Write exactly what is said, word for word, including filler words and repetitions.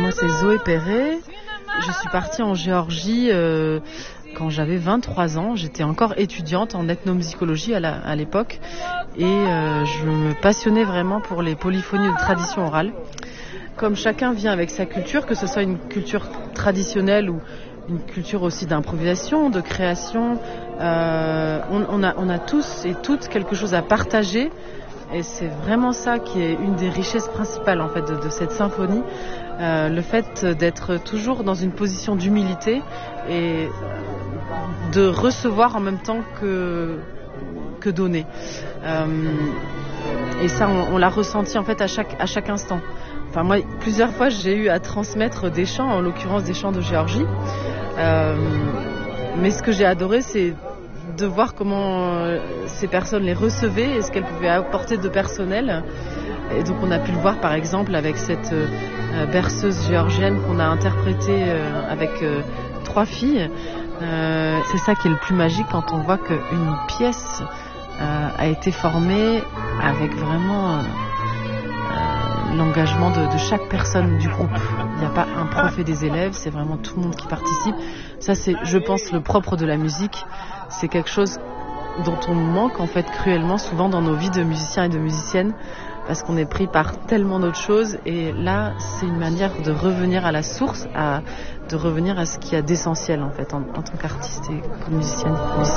moi c'est Zoé Perret. Je suis partie en Géorgie euh, quand j'avais vingt-trois ans. J'étais encore étudiante en ethnomusicologie à, la, à l'époque et euh, je me passionnais vraiment pour les polyphonies de tradition orale. Comme chacun vient avec sa culture, que ce soit une culture traditionnelle ou une culture aussi d'improvisation, de création, euh, on, on, a, on a tous et toutes quelque chose à partager. Et c'est vraiment ça qui est une des richesses principales en fait de, de cette symphonie, euh, le fait d'être toujours dans une position d'humilité et de recevoir en même temps que, que donner. Euh, et ça, on, on l'a ressenti en fait à chaque, à chaque instant. Enfin moi, plusieurs fois, j'ai eu à transmettre des chants, en l'occurrence des chants de Géorgie. Euh, mais ce que j'ai adoré, c'est de voir comment ces personnes les recevaient et ce qu'elles pouvaient apporter de personnel. Et donc on a pu le voir par exemple avec cette euh, berceuse géorgienne qu'on a interprétée euh, avec euh, trois filles. Euh, c'est ça qui est le plus magique quand on voit qu'une pièce euh, a été formée avec vraiment euh, euh, l'engagement de, de chaque personne du groupe. Il n'y a pas un prof et des élèves, c'est vraiment tout le monde qui participe. Ça c'est, je pense, le propre de la musique. C'est quelque chose dont on manque en fait cruellement souvent dans nos vies de musiciens et de musiciennes parce qu'on est pris par tellement d'autres choses et là c'est une manière de revenir à la source, à, de revenir à ce qu'il y a d'essentiel en fait en, en tant qu'artiste et comme musicienne. musicienne.